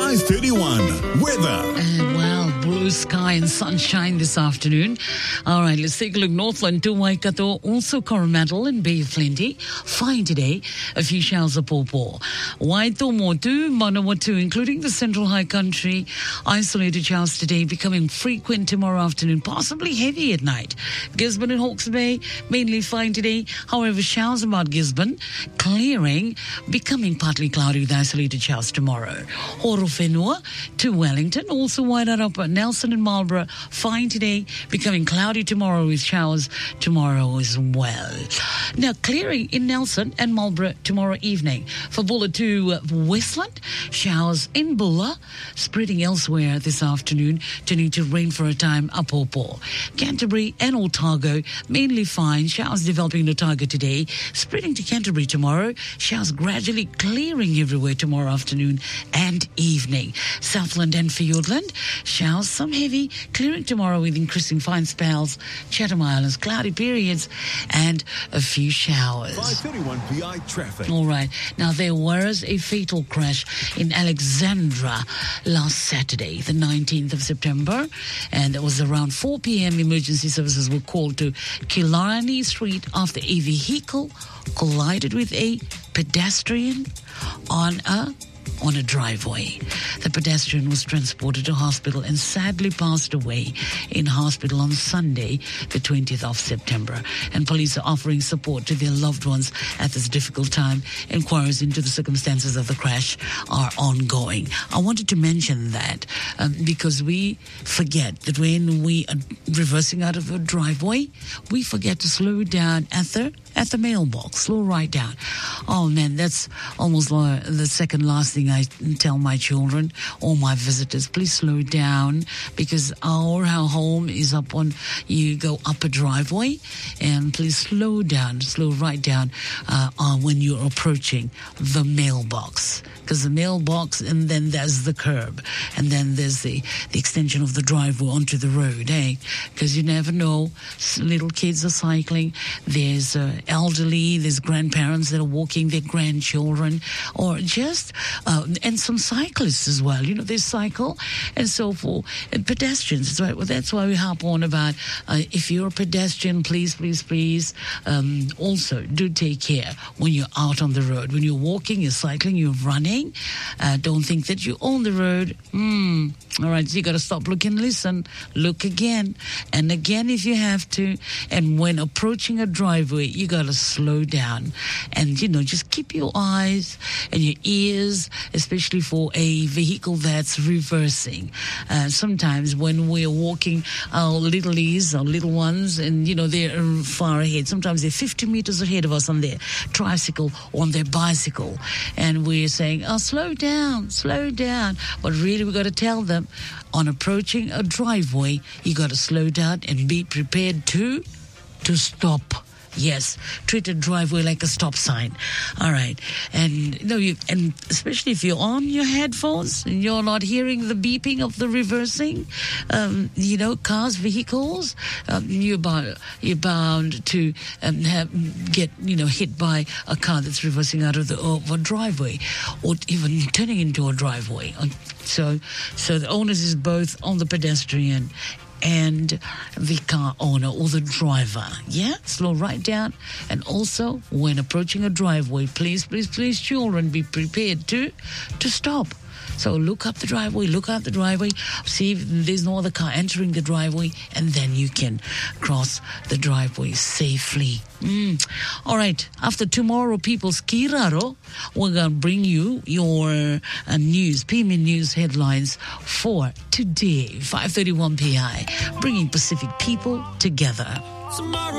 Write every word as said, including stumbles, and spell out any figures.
five thirty-one. Weather. And well, blue sky and sunshine this afternoon. All right, let's take a look. Northland to Waikato, also Coromandel and Bay of Plenty. Fine today. A few showers of pawpaw. Waitomotu, Manawatu, including the Central High Country. Isolated showers today, becoming frequent tomorrow afternoon, possibly heavy at night. Gisborne and Hawke's Bay, mainly fine today. However, showers about Gisborne, clearing, becoming partly cloudy with isolated showers tomorrow. Horowhenua to Wellington, also Wairarapa, Nelson and Marlborough, fine today, becoming cloudy tomorrow with showers tomorrow as well. Now, clearing in Nelson and Marlborough tomorrow evening. For Bulla to uh, Westland, showers in Bulla, spreading elsewhere this afternoon, turning to rain for a time up Pawpaw. Canterbury and Otago, mainly fine, showers developing in Otago today, spreading to Canterbury tomorrow, showers gradually clearing everywhere tomorrow afternoon and evening. Southland and Fiordland, showers, some heavy, clearing tomorrow with increasing fine spells. Chatham Islands, cloudy periods and a few showers. five thirty-one P I traffic. All right. Now, there was a fatal crash in Alexandra last Saturday, the nineteenth of September, and it was around four p.m. Emergency services were called to Killarney Street after a vehicle collided with a pedestrian on a on a driveway. The pedestrian was transported to hospital and sadly passed away in hospital on Sunday, the twentieth of September. And police are offering support to their loved ones at this difficult time. Inquiries into the circumstances of the crash are ongoing. I wanted to mention that um, because we forget that when we are reversing out of a driveway, we forget to slow down at the at the mailbox. Slow right down. Oh man, that's almost like the second last thing I tell my children or my visitors. Please slow down, because our, our home is up on, you go up a driveway, and please slow down, slow right down uh, uh, when you're approaching the mailbox. Because the mailbox, and then there's the curb, and then there's the, the extension of the driveway onto the road, eh? Because you never know, little kids are cycling, there's uh, elderly, there's grandparents that are walking their grandchildren, or just, uh, and some cyclists as well, you know, they cycle, and so forth, and pedestrians as well. Well, that's why we harp on about, uh, if you're a pedestrian, please, please, please, um, also do take care when you're out on the road. When you're walking, you're cycling, you're running, Uh, don't think that you're on the road. Mm. All right, so you got to stop, look, and listen. Look again and again if you have to. And when approaching a driveway, you got to slow down. And, you know, just keep your eyes and your ears, especially for a vehicle that's reversing. Uh, sometimes when we're walking, our littlies, our little ones, and, you know, they're far ahead. Sometimes they're fifty meters ahead of us on their tricycle or on their bicycle. And we're saying, oh, slow down, slow down. But really, we got to tell them, on approaching a driveway, you got to slow down and be prepared to, to stop. Yes, treat a driveway like a stop sign. All right. And, you know, you, and especially if you're on your headphones and you're not hearing the beeping of the reversing, um, you know, cars, vehicles, um, you're, bound, you're bound to um, have, get, you know, hit by a car that's reversing out of the of a driveway, or even turning into a driveway. So, so the onus is both on the pedestrian and the car owner or the driver. Yeah, slow right down. And also, when approaching a driveway, please, please, please, children, be prepared to to stop. So look up the driveway, look out the driveway, see if there's no other car entering the driveway, and then you can cross the driveway safely. Mm. All right, after tomorrow, people's Kiraro, we're going to bring you your uh, news, P M News headlines for today, five thirty-one P I, bringing Pacific people together. Tomorrow.